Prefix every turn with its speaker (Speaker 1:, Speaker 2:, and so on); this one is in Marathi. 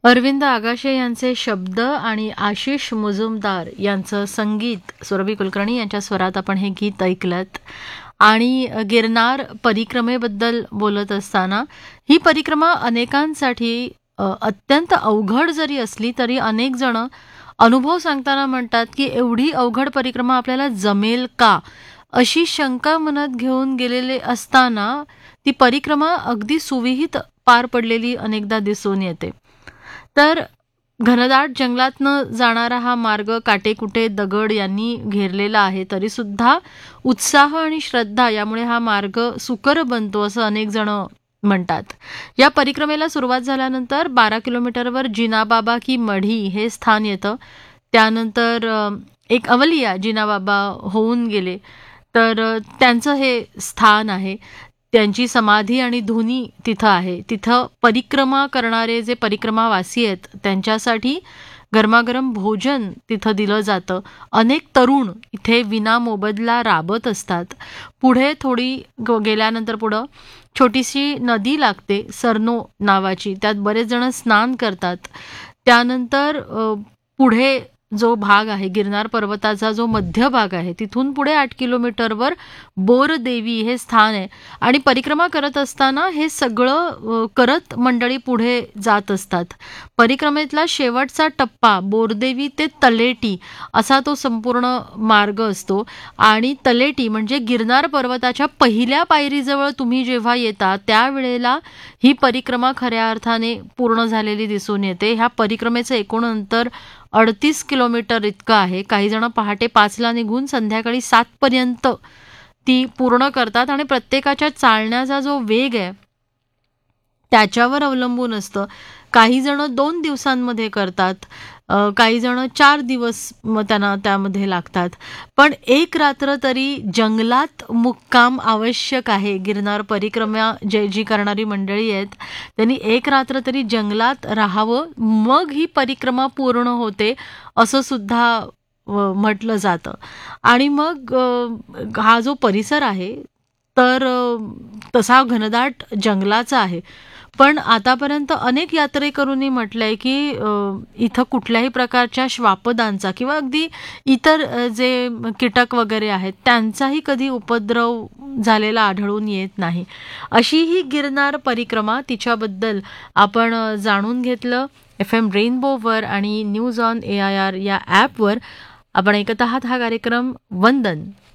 Speaker 1: अरविंद आगाशे यांचे शब्द आणि आशिष मुजुमदार यांचं संगीत, सुरभी कुलकर्णी यांच्या स्वरात आपण हे गीत ऐकलत. आणि गिरनार परिक्रमेबद्दल बोलत असताना, ही परिक्रमा अनेकांसाठी अत्यंत अवघड जरी असली तरी अनेक जण अनुभव सांगताना म्हणतात की एवढी अवघड परिक्रमा आपल्याला जमेल का, अशी शंका मनात घेऊन गेलेले असताना ती परिक्रमा अगदी सुविहित पार पडलेली अनेकदा दिसून येते. तर घनदाट जंगलातनं जाणारा हा मार्ग काटेकुटे दगड यांनी घेरलेला आहे, तरी सुद्धा उत्साह आणि श्रद्धा यामुळे हा मार्ग सुकर बनतो असं अनेक जण म्हणतात. या परिक्रमेला सुरुवात झाल्यानंतर 12 किलोमीटरवर जिनाबाबा की मढी हे स्थान येतं. त्यानंतर एक अवलिया जिनाबाबा होऊन गेले, तर त्यांचं हे स्थान आहे. त्यांची समाधी आणि धुनी तिथं आहे. तिथं परिक्रमा करणारे जे परिक्रमावासी आहेत त्यांच्यासाठी गरमागरम भोजन तिथं दिलं जातं. अनेक तरुण इथे विना मोबदला राबत असतात. पुढे थोडी गेल्यानंतर पुढं छोटीशी नदी लागते, सरनो नावाची. त्यात बरेच जण स्नान करतात. त्यानंतर पुढे जो भाग आहे, गिरनार पर्वताचा जो मध्य भाग आहे, तिथून पुढे 8 किलोमीटरवर बोरदेवी हे स्थान आहे. आणि परिक्रमा करत असताना हे सगळं करत मंडळी पुढे जात असतात. परिक्रमेतला शेवटचा टप्पा बोरदेवी ते तलेटी असा तो संपूर्ण मार्ग असतो. आणि तलेटी म्हणजे गिरनार पर्वताच्या पहिल्या पायरीजवळ तुम्ही जेव्हा येता त्यावेळेला ही परिक्रमा खऱ्या अर्थाने पूर्ण झालेली दिसून येते. ह्या परिक्रमेचं एकूण अंतर 38 किलोमीटर इतकं आहे. काही जण पहाटे 5ला निघून संध्याकाळी 7 पर्यंत ती पूर्ण करतात. आणि प्रत्येकाच्या चालण्याचा जो वेग आहे त्याच्यावर अवलंबून असतं. काही जण 2 दिवसांमध्ये करतात, काही जण 4 दिवस त्यांना त्यामध्ये लागतात. पण एक रात्र तरी जंगलात मुक्काम आवश्यक आहे. गिरनार परिक्रमा जी करणारी मंडळी आहेत त्यांनी एक रात्र तरी जंगलात राहावं, मग ही परिक्रमा पूर्ण होते असं सुद्धा म्हटलं जातं. आणि मग हा जो परिसर आहे तर तसा घनदाट जंगलाचा आहे. पण आतापर्यंत अनेक यात्रेकरूंनी म्हटलंय की इथं कुठल्याही प्रकारच्या श्वापदांचा किंवा अगदी इतर जे कीटक वगैरे आहेत त्यांचाही कधी उपद्रव झालेला आढळून येत नाही. अशी ही गिरनार परिक्रमा, तिच्याबद्दल आपण जाणून घेतलं. FM रेनबोवर आणि न्यूज ऑन AIR या ॲपवर आपण ऐकत आहात हा कार्यक्रम वंदन.